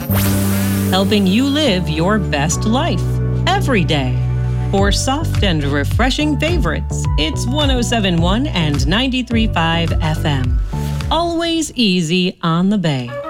helping you live your best life every day. For soft and refreshing favorites, it's 107.1 and 93.5 FM. Always easy on the Bay.